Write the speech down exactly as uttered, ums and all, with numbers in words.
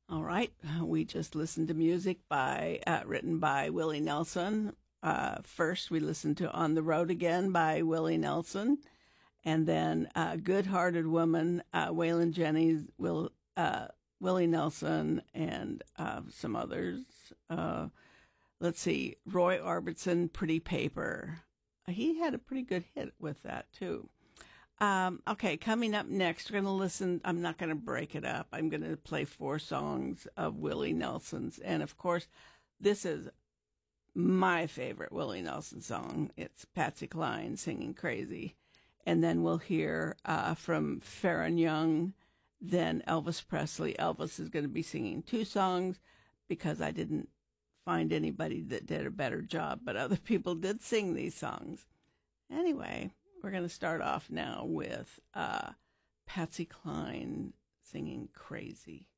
All right. We just listened to music by uh, written by Willie Nelson. Uh, first, we listened to On the Road Again by Willie Nelson. And then uh, Good-Hearted Woman, uh, Waylon Jennings, Will, uh, Willie Nelson, and uh, some others. Uh, let's see, Roy Orbison, Pretty Paper. He had a pretty good hit with that, too. Um, okay, coming up next, we're going to listen. I'm not going to break it up. I'm going to play four songs of Willie Nelson's. And, of course, this is my favorite Willie Nelson song. It's Patsy Cline singing Crazy. And then we'll hear uh, from Farron Young, then Elvis Presley. Elvis is going to be singing two songs because I didn't find anybody that did a better job, but other people did sing these songs. Anyway, we're going to start off now with uh, Patsy Cline singing Crazy.